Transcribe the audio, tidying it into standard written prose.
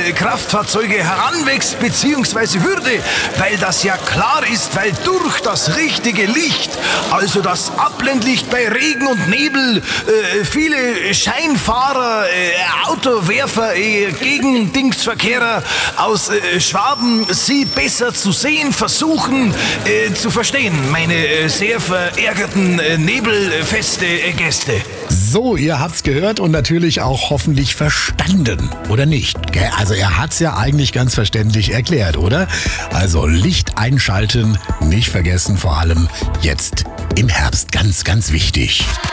Kraftfahrzeuge heranwächst bzw. würde, weil das ja klar ist, weil durch das richtige Licht, also das Abblendlicht bei Regen und Nebel, viele Scheinfahrer, Autowerfer, Gegendingsverkehrer aus Schwaben sie besser zu sehen versuchen, zu verstehen, meine sehr verärgerten nebelfeste Gäste. So, ihr habt's gehört und natürlich auch hoffentlich verstanden, oder nicht? Gell? Also er hat's ja eigentlich ganz verständlich erklärt, oder? Also Licht einschalten, nicht vergessen, vor allem jetzt im Herbst, ganz, ganz wichtig.